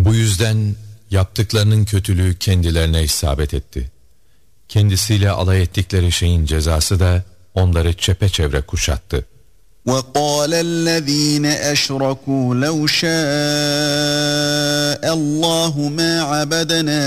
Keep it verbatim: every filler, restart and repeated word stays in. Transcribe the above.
Bu yüzden yaptıklarının kötülüğü kendilerine isabet etti. Kendisiyle alay ettikleri şeyin cezası da onları çepeçevre kuşattı. وَقَالَ الَّذ۪ينَ أَشْرَكُوا لَوْ شَاءَ اللّٰهُ مَا عَبَدَنَا